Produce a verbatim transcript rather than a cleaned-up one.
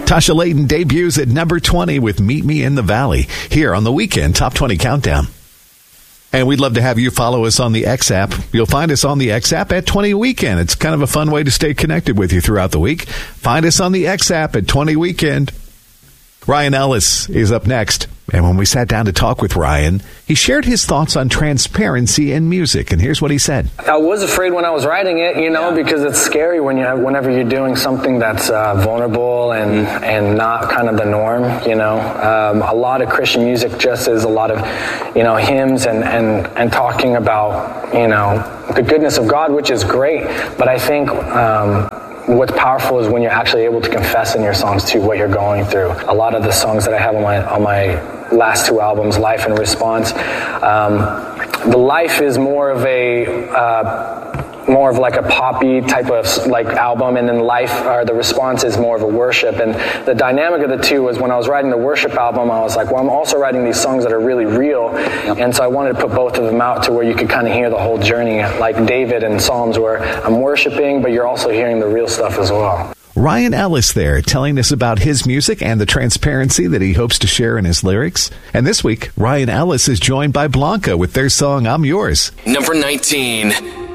Tasha Layton debuts at number twenty with Meet Me in the Valley here on the Weekend Top twenty Countdown. And we'd love to have you follow us on the X app. You'll find us on the X app at twenty Weekend. It's kind of a fun way to stay connected with you throughout the week. Find us on the X app at twenty Weekend. Ryan Ellis is up next. And when we sat down to talk with Ryan, he shared his thoughts on transparency in music. And here's what he said. I was afraid when I was writing it, you know, because it's scary when you have, whenever you're doing something that's uh, vulnerable and, and not kind of the norm, you know. Um, a lot of Christian music just is a lot of, you know, hymns and, and, and talking about, you know, the goodness of God, which is great. But I think um, what's powerful is when you're actually able to confess in your songs too what you're going through. A lot of the songs that I have on my on my last two albums, Life and Response, um, the Life is more of a uh, more of like a poppy type of like album, and then Life or the Response is more of a worship. And the dynamic of the two was when I was writing the worship album, I was like, well, I'm also writing these songs that are really real, yep. And so I wanted to put both of them out to where you could kind of hear the whole journey, like David and Psalms, where I'm worshiping, but you're also hearing the real stuff as well. Ryan Ellis there telling us about his music and the transparency that he hopes to share in his lyrics. And this week, Ryan Ellis is joined by Blanca with their song, I'm Yours. Number nineteen.